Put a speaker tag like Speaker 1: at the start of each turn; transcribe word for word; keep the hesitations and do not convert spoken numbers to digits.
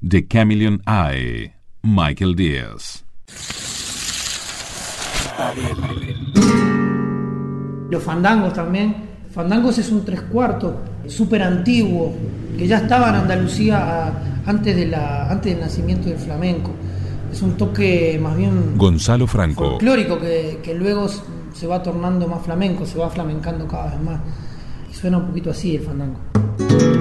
Speaker 1: The Chameleon Eye, Michael Díaz.
Speaker 2: Los fandangos también. Fandangos es un tres cuartos súper antiguo, que ya estaba en Andalucía a, antes, de la, antes del nacimiento del flamenco. Es un toque más bien
Speaker 1: Gonzalo Franco,
Speaker 2: folclórico, que, que luego se va tornando más flamenco, se va flamencando cada vez más. Y suena un poquito así el fandango.